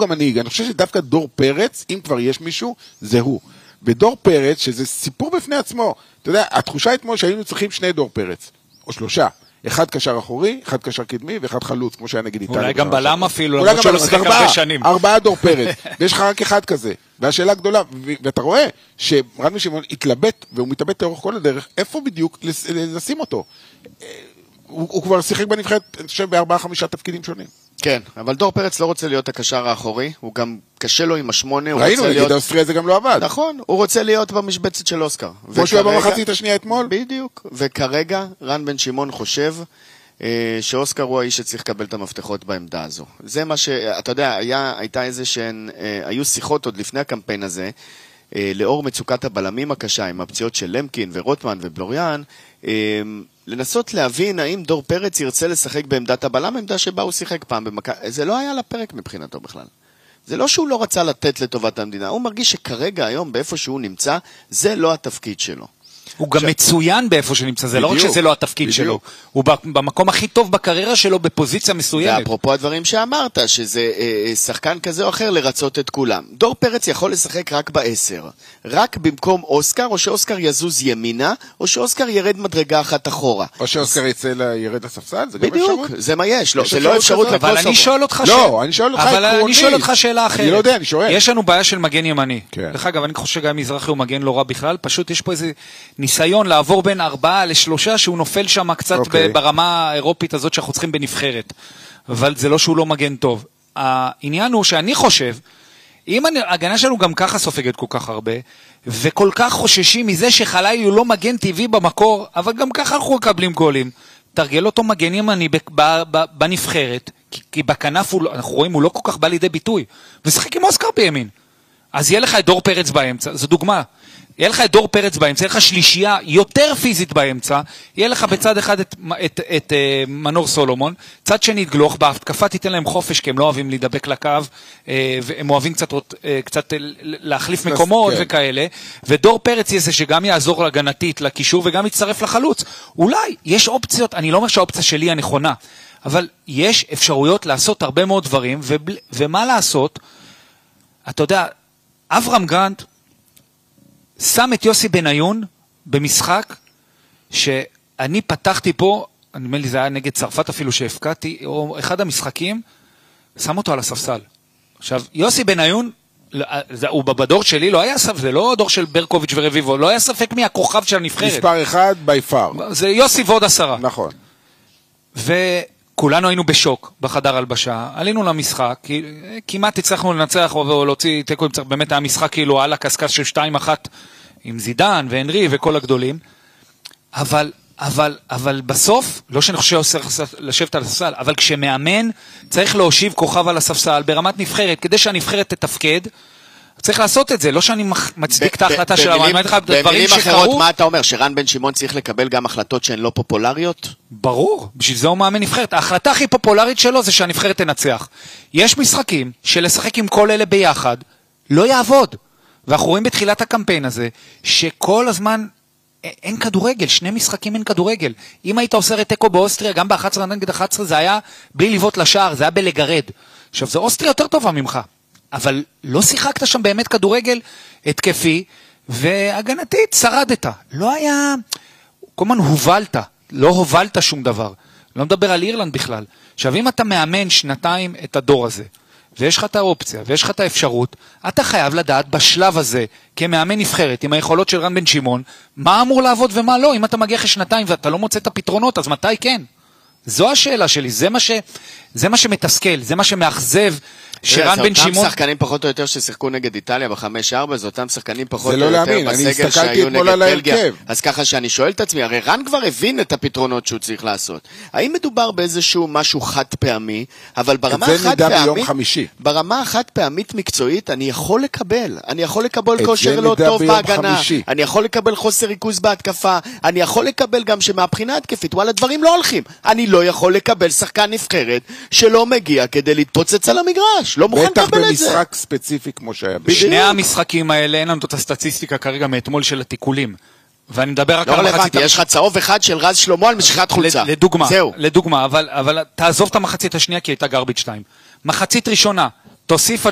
סוג המנהיג. אני חושב שדווקא דור פרץ, אם כבר יש מישהו, זה הוא. ודור פרץ, שזה סיפור בפני עצמו. אתה יודע, התחושה אתמול שהיינו צריכים 2 דור פרץ, או 3. אחד קשר אחורי, אחד קשר קדמי, ואחד חלוץ, כמו שהיה נגיד איטליה. אולי גם בלם אפילו, אולי גם בלם, 4 דור פרץ, ויש לך רק אחד כזה. והשאלה גדולה, ואתה רואה שרן בן שמעון התלבט, והוא מתלבט לאורך כל הדרך, איפה בדיוק לשים אותו? הוא כבר שיחק בנבחרת, אני חושב, ב4-5 תפקידים שונים. כן, אבל דור פרץ לא רוצה להיות הקשר האחורי, הוא גם קשה לו עם 8, ראינו, נגד אוסטריה זה גם לא עבד. נכון, הוא רוצה להיות במשבצת של אוסקר. כמו שהוא היה במחצית השנייה אתמול? בדיוק, וכרגע רן בן שמעון חושב שאוסקר הוא האיש שצריך לקבל את המפתחות בעמדה הזו. זה מה אתה יודע, הייתה איזה שהן, היו שיחות עוד לפני הקמפיין הזה, לאור מצוקת הבלמים הקשה, עם הפציעות של למקין ורוטמן ובלוריאן, לנסות להבין האם דור פרץ ירצה לשחק בעמדת הבלם, עמדה שבה הוא שיחק פעם במכה. זה לא היה לפרק מבחינתו בכלל. זה לא שהוא לא רצה לתת לטובת המדינה, הוא מרגיש שכרגע היום באיפה שהוא נמצא, זה לא התפקיד שלו. הוא גם מצוין באיפה שנמצא, זה לא רק שזה לא התפקיד שלו, הוא במקום הכי טוב בקריירה שלו בפוזיציה מסוימת. ואפרופו הדברים שאמרת, שזה שחקן כזה או אחר לרצות את כולם. דור פרץ יכול לשחק רק ב10, רק במקום אוסקר, או שאוסקר יזוז ימינה, או שאוסקר ירד מדרגה אחת אחורה. או שאוסקר ירד לספסל, זה גם אפשרות. בדיוק, זה מה יש, זה לא אפשרות לקוסובו. אבל אני שואל אותך אני שואל אותך שאלה אחרת. אני לא יודע, אני שואל. יש לנו בעיה של מגן ימני. דרך אגב, אני חושב שגם מזרחי הוא מגן לא רע בכלל, פשוט יש פה איזה ניסיון לעבור בין 4 ל3 שהוא נופל שם קצת ברמה האירופית הזאת שאנחנו צריכים בנבחרת. אבל זה לא שהוא לא מגן טוב. העניין הוא שאני חושב, אם ההגנה שלנו גם ככה סופגת כל כך הרבה, וכל כך חוששים מזה שחלילי הוא לא מגן טבעי במקור, אבל גם ככה אנחנו מקבלים גולים, תרגל אותו מגן ימני בנבחרת, כי בכנף אנחנו רואים הוא לא כל כך בא לידי ביטוי, ושחק עם אוסקר בימין. אז יהיה לך את דור פרץ באמצע, זו דוגמה. יהיה לך את דור פרץ באמצע, יהיה לך שלישייה יותר פיזית באמצע, יהיה לך בצד אחד את מנור סולומון, צד שני את גלוך, בהתקפה תיתן להם חופש, כי הם לא אוהבים להידבק לקו, והם אוהבים קצת להחליף מקומות וכאלה, ודור פרץ יהיה זה שגם יעזור להגנתית, לקישור, וגם יצטרף לחלוץ. אולי יש אופציות, אני לא אומר שהאופציה שלי הנכונה, אבל יש אפשרויות לעשות הרבה מאוד דברים, ומה לעשות? אתה יודע, אברהם גרנט שם את יוסי בניון במשחק שאני פתחתי פה, אני אומר לי זה היה נגד צרפת אפילו שהפקעתי, או אחד המשחקים, שם אותו על הספסל. עכשיו, יוסי בניון, הוא בדור שלי, לא היה ספק, זה לא דור של ברקוביץ' ורביבו, לא היה ספק מי הכוכב של הנבחרת. מספר 1 ביפר. זה יוסי ועוד 10. נכון. כולנו היינו בשוק בחדר הלבשה, עלינו למשחק, כמעט הצלחנו לנצח ולהוציא תיקו, באמת היה משחק כאילו על הקסקס של 2-1 עם זידן והנרי וכל הגדולים, אבל בסוף, לא שאני חושב לשבת על הספסל, אבל כשמאמן צריך להושיב כוכב על הספסל ברמת נבחרת, כדי שהנבחרת תתפקד, צריך לעשות את זה, לא שאני מצדיק את ההחלטה שלה, אני אומר לך דברים שקרו. מה אתה אומר, שרן בן שמעון צריך לקבל גם החלטות שהן לא פופולריות? ברור, בשביל זה הוא מאמן נבחרת. ההחלטה הכי פופולרית שלו זה שהנבחרת תנצח. יש משחקים שלשחק עם כל אלה ביחד לא יעבוד. ואנחנו רואים בתחילת הקמפיין הזה, שכל הזמן אין כדורגל, 2 משחקים אין כדורגל. אם היית עושה רטקו באוסטריה, גם ב-11 נגד 11 זה היה בלי לבעוט לשער, זה היה בלגרד. עכשיו, זה אוסטריה יותר טובה ממך. אבל לא שיחקת שם באמת כדורגל התקפי, והגנתית שרדת. לא היה, כל הזמן הובלת, לא הובלת שום דבר. לא מדבר על אירלנד בכלל. עכשיו, אם אתה מאמן 2 את הדור הזה, ויש לך את האופציה, ויש לך את האפשרות, אתה חייב לדעת בשלב הזה, כמאמן נבחרת, עם היכולות של רן בן שמעון, מה אמור לעבוד ומה לא. אם אתה מגיע אחרי 2 ואתה לא מוצא את הפתרונות, אז מתי כן? זו השאלה שלי, זה מה שמתסכל, זה מה שמאכזב, שרן בן שמעון... זה אותם שחקנים פחות או יותר ששיחקו נגד איטליה ב5-4, זה אותם שחקנים פחות או יותר בסגל שהיו נגד בלגיה. אז ככה שאני שואל את עצמי, הרי רן כבר הבין את הפתרונות שהוא צריך לעשות. האם מדובר באיזשהו משהו חד פעמי, אבל ברמה החד פעמית מקצועית, אני יכול לקבל כושר לא טוב בהגנה, אני יכול לקבל חוסר ריכוז בהתקפה, אני יכול לקבל גם שמהבחינה התקפית, וואלה, דברים לא הולכים. אני לא יכול לקבל שחקן נבחרת שלא מגיע כדי להתפוצץ על המגרש. לא מוכן לקבל את זה. בטח במשחק ספציפי כמו שהיה. בשני המשחקים האלה אין לנו את הסטטיסטיקה כרגע מאתמול של התיקולים. ואני מדבר רק על המחצית. יש לך צהוב אחד של רז שלמה על משיכת חולצה. לדוגמה, אבל תעזוב את המחצית השנייה כי הייתה גרביץ' 2. מחצית ראשונה, תוסיף